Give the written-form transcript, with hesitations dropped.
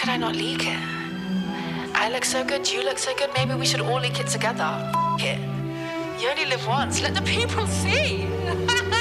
could I not leak it? I look so good, you look so good, maybe we should all leak it together. It. You only live once, let the people see.